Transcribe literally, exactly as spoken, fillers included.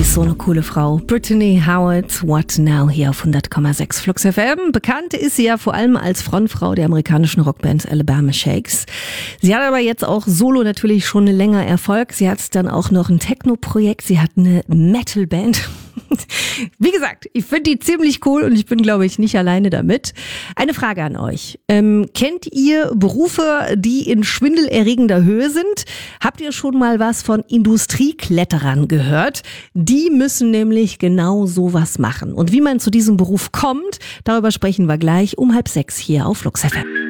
ist so eine coole Frau. Brittany Howard, What Now, hier auf hundert Komma sechs Flux F M. Bekannt ist sie ja vor allem als Frontfrau der amerikanischen Rockband Alabama Shakes. Sie hat aber jetzt auch solo natürlich schon länger Erfolg. Sie hat dann auch noch ein Techno-Projekt. Sie hat eine Metal-Band. Wie gesagt, ich finde die ziemlich cool und ich bin, glaube ich, nicht alleine damit. Eine Frage an euch. Ähm, kennt ihr Berufe, die in schwindelerregender Höhe sind? Habt ihr schon mal was von Industriekletterern gehört? Die müssen nämlich genau sowas machen. Und wie man zu diesem Beruf kommt, darüber sprechen wir gleich um halb sechs hier auf Flux F M.